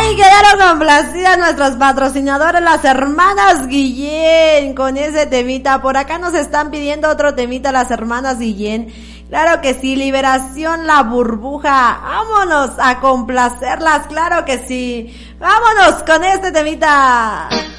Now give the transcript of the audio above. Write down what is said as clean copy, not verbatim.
Ay, quedaron complacidas nuestros patrocinadores, las hermanas Guillén, con ese temita. Por acá nos están pidiendo otro temita las hermanas Guillén. Claro que sí, Liberación La Burbuja. Vámonos a complacerlas, claro que sí. Vámonos con este temita.